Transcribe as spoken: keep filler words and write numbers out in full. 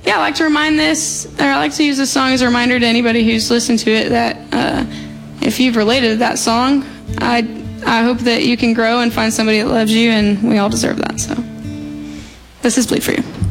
yeah, I like to remind this, or I like to use this song as a reminder to anybody who's listened to it that uh, if you've related to that song, I I hope that you can grow and find somebody that loves you, and we all deserve that. So this is Bleed For You.